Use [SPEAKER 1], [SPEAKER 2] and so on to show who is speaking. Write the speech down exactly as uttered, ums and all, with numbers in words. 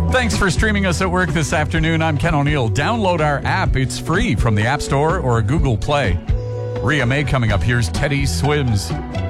[SPEAKER 1] Thanks for streaming us at work this afternoon. I'm Ken O'Neill. Download our app. It's free from the App Store or Google Play. Rhea May coming up. Here's Teddy Swims.